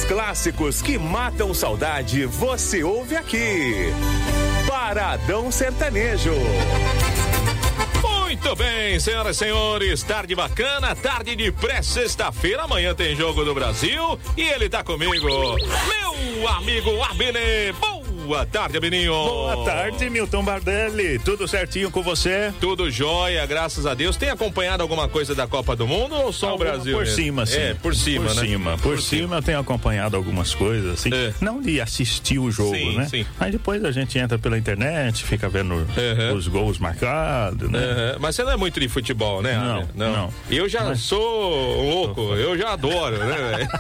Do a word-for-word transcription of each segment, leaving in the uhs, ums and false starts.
clássicos que matam saudade, você ouve aqui. Paradão Sertanejo. Muito bem, senhoras e senhores, tarde bacana, tarde de pré-sexta-feira, amanhã tem Jogo do Brasil e ele tá comigo, meu amigo Abinê. Boa tarde, Abininho. Boa tarde, Milton Bardelli. Tudo certinho com você? Tudo jóia, graças a Deus. Tem acompanhado alguma coisa da Copa do Mundo ou só Alguma o Brasil? Por mesmo? cima, sim. É, por cima, por né? Cima. Por, por cima, cima eu tenho acompanhado algumas coisas, assim. É. Não de assistir o jogo, sim, né? Sim. Mas depois a gente entra pela internet, fica vendo uhum. os gols marcados, né? Uhum. Mas você não é muito de futebol, né? Não, não. não. Eu já Mas... sou louco, eu já adoro, né, velho?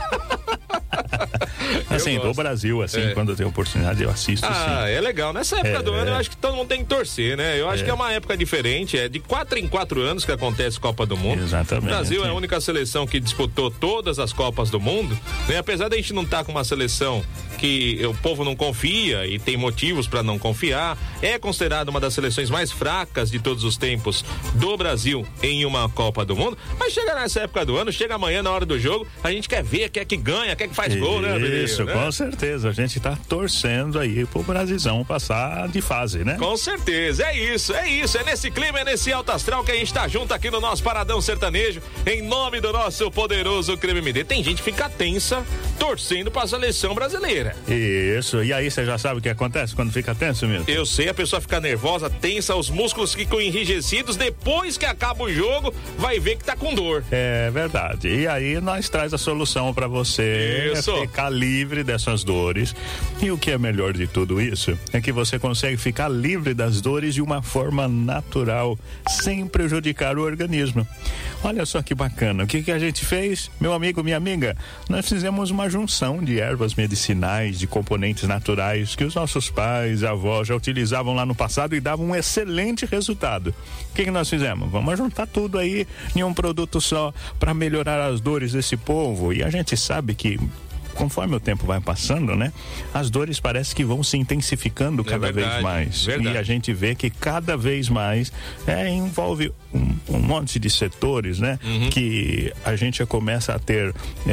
Assim, do Brasil, assim, é. quando eu tenho oportunidade, eu assisto, ah, sim. Ah, é legal. Nessa época é, do ano, é. eu acho que todo mundo tem que torcer, né? Eu acho é. que é uma época diferente. É de quatro em quatro anos que acontece Copa do Mundo. Exatamente. O Brasil é a única seleção que disputou todas as Copas do Mundo, né? Apesar da gente não estar tá com uma seleção que o povo não confia e tem motivos para não confiar, é considerada uma das seleções mais fracas de todos os tempos do Brasil em uma Copa do Mundo, mas chega nessa época do ano, chega amanhã na hora do jogo, a gente quer ver, quer que ganha, quer que faz Isso, gol, né, Adelio, Isso, né? Com certeza, a gente tá torcendo aí pro Brasilzão passar de fase, né? Com certeza, é isso, é isso, é nesse clima, é nesse alto astral que a gente tá junto aqui no nosso Paradão Sertanejo, em nome do nosso poderoso Creme M D. Tem gente que fica tensa torcendo pra seleção brasileira. Isso, e aí você já sabe o que acontece quando fica tenso, mesmo? Eu sei, a pessoa fica nervosa, tensa, os músculos ficam enrijecidos, depois que acaba o jogo, vai ver que tá com dor. É verdade, e aí nós traz a solução pra você isso. ficar livre dessas dores, e o que é melhor de tudo isso, é que você consegue ficar livre das dores de uma forma natural, sem prejudicar o organismo. Olha só que bacana, o que que a gente fez? Meu amigo, minha amiga, nós fizemos uma junção de ervas medicinais, de componentes naturais que os nossos pais, avós já utilizavam lá no passado e davam um excelente resultado. O que que nós fizemos? Vamos juntar tudo aí em um produto só para melhorar as dores desse povo, e a gente sabe que conforme o tempo vai passando, né? As dores parece que vão se intensificando cada é verdade, vez mais. Verdade. E a gente vê que cada vez mais é, envolve um, um monte de setores, né? Uhum. Que a gente já começa a ter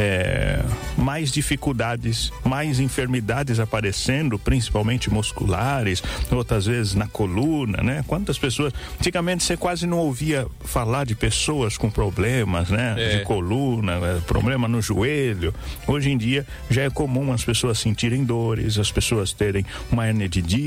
é, mais dificuldades, mais enfermidades aparecendo, principalmente musculares, outras vezes na coluna, né? Quantas pessoas... Antigamente você quase não ouvia falar de pessoas com problemas, né? É. De coluna, problema no joelho. Hoje em dia já é comum as pessoas sentirem dores, as pessoas terem uma hernia de disco,